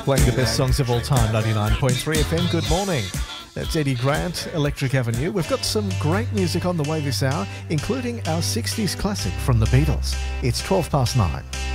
Playing the best songs of all time, 99.3 FM. Good morning. That's Eddie Grant, Electric Avenue. We've got some great music on the way this hour, including our 60s classic from the Beatles. It's 9:12.